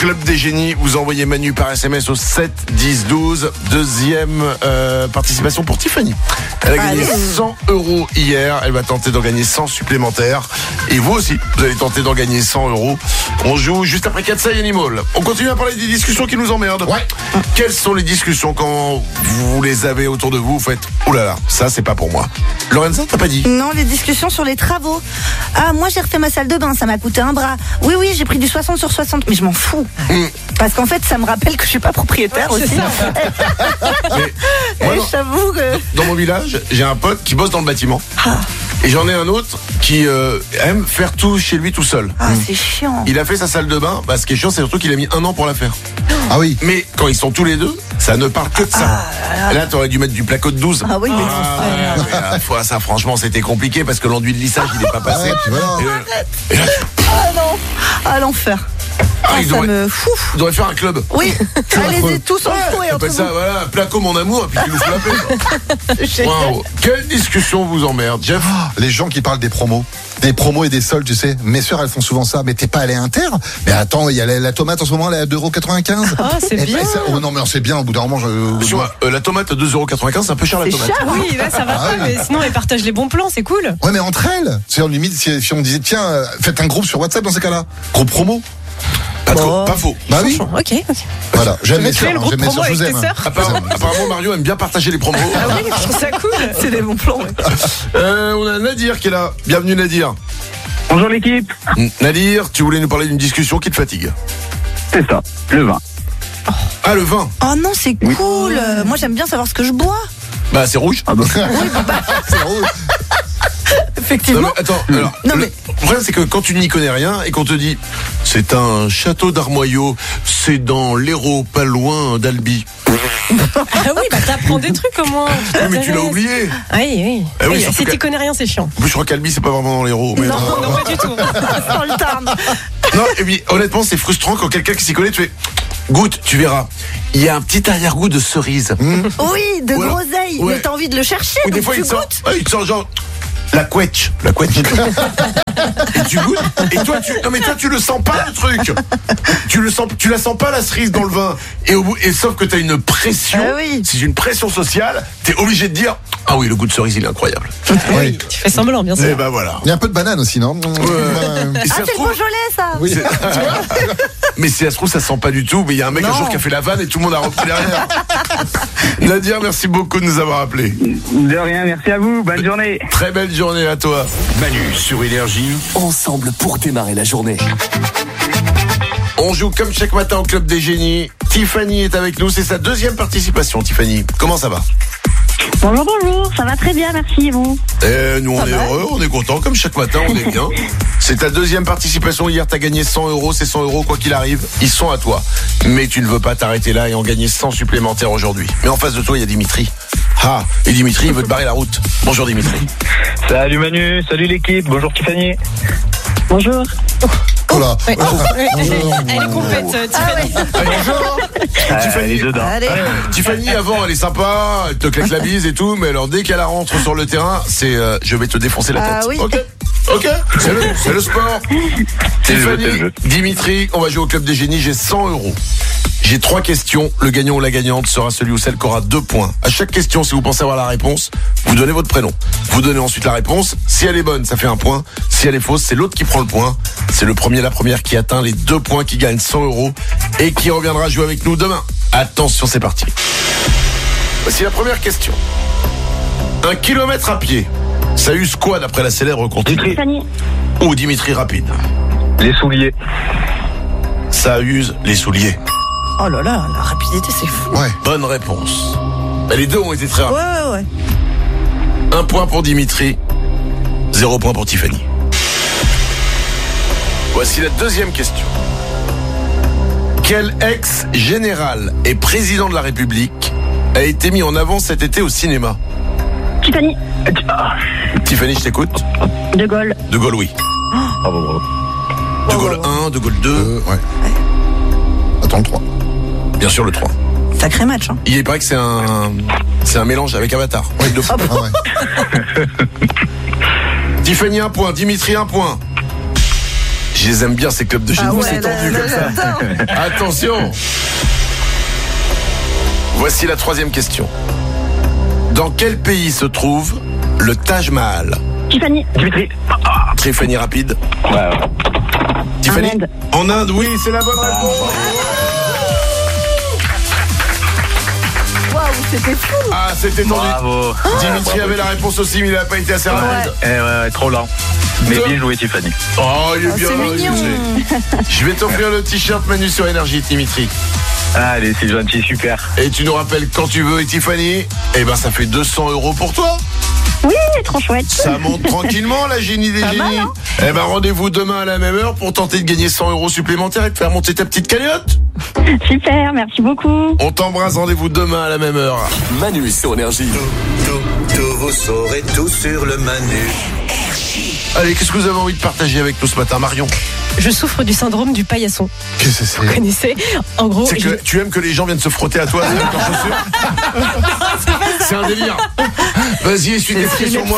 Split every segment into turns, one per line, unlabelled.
Club des Génies. Vous envoyez Manu par SMS au 7 10 12. Deuxième participation pour Tiffany. Elle a gagné 100 € hier. Elle va tenter d'en gagner 100 supplémentaires. Et vous aussi, vous allez tenter d'en gagner 100 €. On joue juste après Katsai Animal. On continue à parler des discussions qui nous emmerdent.
Ouais.
Quelles sont les discussions quand vous les avez autour de vous? Vous faites, oulala, ça c'est pas pour moi. Lorenza, t'as pas dit?
Non, les discussions sur les travaux. Ah, moi j'ai refait ma salle de bain, ça m'a coûté un bras. Oui, j'ai pris du 60 sur 60, mais je m'en fous. Parce qu'en fait, ça me rappelle que je suis pas propriétaire aussi.
Moi,
Et j'avoue que...
dans mon village, j'ai un pote qui bosse dans le bâtiment. Et j'en ai un autre qui aime faire tout chez lui tout seul.
Ah, c'est chiant.
Il a fait sa salle de bain. Ce qui est chiant, c'est surtout qu'il a mis 1 an pour la faire.
Ah oui.
Mais quand ils sont tous les deux, ça ne parle que de ça. Et là, t'aurais dû mettre du placo de 12.
Ah oui, mais
Mais ça, franchement, c'était compliqué parce que l'enduit de lissage, il n'est pas passé.
Ouais, puis voilà.
Et là,
ah non. Ah, l'enfer.
il
ça
devrait,
me fout.
il devrait faire un club.
Oui, allez-y tous en fou et
On
entre
appelle ça,
vous.
voilà, placo mon amour, et puis tu nous fous la paix.
Génial.
Wow. Quelle discussion vous emmerde, Jeff?
Les gens qui parlent des promos. Des promos et des soldes, tu sais. Mes sœurs, elles font souvent ça. Mais t'es pas allé Inter? Mais attends, il y a la tomate en ce moment, elle est à 2,95 €.
Ah, c'est bien.
Oh non, mais c'est bien, au bout d'un moment,
La tomate à 2,95 €, c'est un peu cher la
C'est
tomate.
cher.
Oui, là ça va
Ah
pas,
oui.
mais sinon elles partagent les bons plans, c'est cool.
Ouais, mais entre elles. C'est en limite, si on disait, tiens, faites un groupe sur WhatsApp dans ces cas-là. Groupe promo.
Pas faux.
Bah oui.
Ok.
Voilà. J'aime mes
créer
sœurs.
le groupe
J'aime mes
promo
sœurs, je vous
avec
aime.
tes sœurs.
Apparemment, Mario aime bien partager les promos.
Ah oui, je trouve ça cool.
C'est des bons plans.
On a Nadir qui est là. Bienvenue Nadir.
Bonjour l'équipe,
Nadir, tu voulais nous parler d'une discussion qui te fatigue.
c'est ça, le vin.
Ah, le vin.
Oh non, c'est cool. Moi j'aime bien savoir ce que je bois.
Bah, c'est rouge.
C'est drôle.
Effectivement.
Non, mais attends, alors,
Non,
le
mais-
problème c'est que quand tu n'y connais rien et qu'on te dit c'est un château d'Armoyau, c'est dans l'Hérault, pas loin d'Albi.
Ah oui, bah t'apprends des trucs au moins.
Oui, mais tu l'as oublié.
Oui.
Ah oui,
Oui,
surtout
si
que-
tu connais rien, c'est chiant.
En plus, je crois qu'Albi c'est pas vraiment dans l'Hérault. Mais
Non, pas du tout.
Sans le Tarn.
Non, et puis honnêtement, c'est frustrant quand quelqu'un qui s'y connaît, tu fais goûte, tu verras. Il y a un petit arrière-goût de cerise.
Oui, de
Voilà.
groseille.
Ouais.
Mais t'as envie de le chercher,
Ou des
donc
fois,
tu
il te sort,
goûtes.
il te sort genre la couette. La couette. Et tu goûtes. Et toi, tu le sens pas le truc. Tu la sens pas la cerise dans le vin. Et sauf que t'as une pression.
Ah oui.
C'est une pression sociale. T'es obligé de dire ah oui, le goût de cerise, il est incroyable.
Oui.
Tu fais semblant, bien sûr.
Et ben voilà.
Il y a un peu de banane aussi, non?
Et si
Ah,
ça se
c'est le
trouve-
Beaujolais, ça.
Oui.
Mais si ça se trouve, ça sent pas du tout. Mais il y a un mec un
Non.
jour qui a fait la vanne et tout le monde a repris derrière. Nadia, merci beaucoup de nous avoir appelés.
De rien, merci à vous, bonne journée.
Très belle journée à toi.
Manu sur Énergie, ensemble pour démarrer la journée.
On joue comme chaque matin au Club des Génies. Tiffany est avec nous. C'est sa deuxième participation, Tiffany. Comment ça va?
Bonjour, ça va très bien, merci et vous?
Nous, on est heureux, on est content. Comme chaque matin, on est bien. C'est ta deuxième participation. Hier, t'as gagné 100 €. Ces 100 €, quoi qu'il arrive, ils sont à toi. Mais tu ne veux pas t'arrêter là et en gagner 100 supplémentaires aujourd'hui. Mais en face de toi, il y a Dimitri. Ah, et Dimitri, il veut te barrer la route. Bonjour Dimitri.
Salut Manu, salut l'équipe, bonjour Tiffany.
Bonjour.
Oh là.
Ouais. Elle est complète, Tiffany.
Tiffany,
dedans.
Allez.
Tiffany, avant, elle est sympa, elle te claque la bise et tout, mais alors dès qu'elle rentre sur le terrain, c'est je vais te défoncer la tête.
Ah oui.
Ok, c'est le sport. Tiffany, Dimitri, on va jouer au Club des Génies, j'ai 100 €. J'ai 3 questions, le gagnant ou la gagnante sera celui ou celle qui aura 2 points. À chaque question, si vous pensez avoir la réponse, vous donnez votre prénom. Vous donnez ensuite la réponse, si elle est bonne, ça fait 1 point. Si elle est fausse, c'est l'autre qui prend le point. C'est le premier, la première qui atteint les 2 points, qui gagne 100 € et qui reviendra jouer avec nous demain. Attention, c'est parti. Voici la première question. 1 kilomètre à pied, ça use quoi d'après la célèbre comptine?
Tiffany.
Ou Dimitri rapide.
Les souliers.
Ça use les souliers.
Oh là là, la rapidité, c'est fou.
Ouais.
Bonne réponse. Mais les deux ont été très rapides.
Ouais.
1 point pour Dimitri, 0 point pour Tiffany. Voici la deuxième question. Quel ex-général et président de la République a été mis en avant cet été au cinéma?
Tiffany.
Tiffany, je t'écoute.
De Gaulle.
De Gaulle, oui.
Bravo.
De Gaulle 1, De Gaulle 2,
Ouais. Attends, le 3.
bien sûr le 3.
Sacré match, hein.
Il paraît que c'est un mélange avec Avatar. Oui, deux fois.
Ah ouais.
Tiffany 1 point, Dimitri 1 point. Je les aime bien ces clubs de génie.
Ah ouais,
c'est tendu
là,
comme ça.
j'adore.
Attention. Voici la troisième question. Dans quel pays se trouve le Taj Mahal?
Tiffany.
Dimitri.
Tiffany rapide.
Ouais.
Tiffany.
Inde.
En Inde, oui, c'est la bonne réponse.
Waouh, c'était fou.
Ah, c'était tendu.
Bravo.
Dimitri avait la réponse aussi, mais il n'a pas été assez rapide.
Ouais, trop lent. Mais bien joué, Tiffany.
Oh, il est bien.
C'est mignon.
Je vais t'offrir le t-shirt Manu sur Énergie, Dimitri.
Allez, c'est gentil, super.
Et tu nous rappelles quand tu veux, et Tiffany, eh ben ça fait 200 € pour toi.
Oui, trop chouette.
Ça monte tranquillement, la génie des génies.
mal, hein.
Eh ben rendez-vous demain à la même heure pour tenter de gagner 100 € supplémentaires et de faire monter ta petite cagnotte.
Super, merci beaucoup.
On t'embrasse, rendez-vous demain à la même heure.
Manu sur Énergie.
Tout, vous saurez tout sur le Manu.
Allez, qu'est-ce que vous avez envie de partager avec nous ce matin, Marion?
Je souffre du syndrome du paillasson.
Qu'est-ce que c'est?
Vous connaissez? En gros,
C'est que tu aimes que les gens viennent se frotter à toi avec leurs chaussures? C'est un délire. Vas-y, essuie tes pieds sur moi.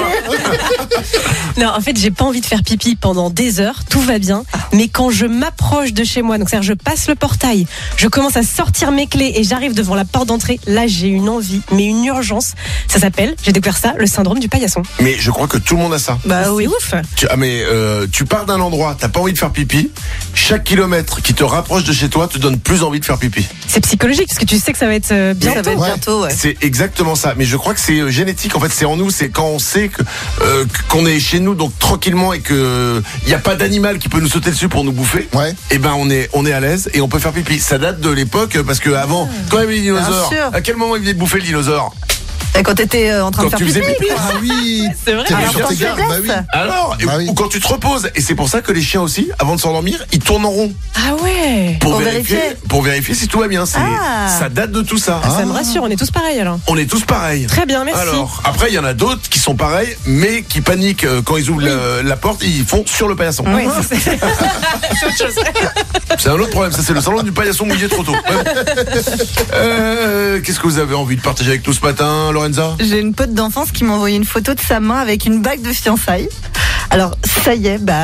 non, en fait, j'ai pas envie de faire pipi pendant des heures, tout va bien. Mais quand je m'approche de chez moi, donc c'est-à-dire je passe le portail, je commence à sortir mes clés et j'arrive devant la porte d'entrée, là j'ai une envie, mais une urgence. Ça s'appelle, j'ai découvert ça, le syndrome du paillasson.
Mais je crois que tout le monde a ça.
Bah oui, ouf.
Tu pars d'un endroit, t'as pas envie de faire pipi. Chaque kilomètre qui te rapproche de chez toi te donne plus envie de faire pipi.
C'est psychologique parce que tu sais que ça va être bientôt.
Ça va être bientôt, ouais.
C'est exactement ça. Mais je crois que c'est génétique. En fait, c'est en nous. C'est quand on sait que qu'on est chez nous, donc tranquillement, et que il y a pas d'animal qui peut nous sauter dessus pour nous bouffer.
Ouais.
Et ben on est à l'aise et on peut faire pipi. Ça date de l'époque parce que avant, quand il y avait les dinosaures,
Bien sûr.
à quel moment il venait de bouffer le dinosaure?
Et quand t'étais en train
Quand
de
tu
faire
faisais
pipi.
pipi.
Ah oui.
C'est vrai.
T'es
Alors,
sur
quand
tes
tu
gardes,
te
bah oui.
laisses.
Alors,
Ah oui.
ou quand tu te reposes. Et c'est pour ça que les chiens aussi, avant de s'endormir, ils tournent en rond
Ah ouais.
pour
Pour
vérifier si tout va bien. Ça date de tout ça.
Ça me rassure, on est tous pareils alors.
On est tous pareils.
Très bien, merci.
Alors, après, il y en a d'autres qui sont pareils, mais qui paniquent quand ils ouvrent la porte, ils font sur le paillasson.
Oui, c'est autre chose.
C'est un autre problème, ça c'est le salon du paillasson mouillé trop tôt. Qu'est-ce que vous avez envie de partager avec nous ce matin, Lorenza?
J'ai une pote d'enfance qui m'a envoyé une photo de sa main avec une bague de fiançailles. Alors, ça y est, bah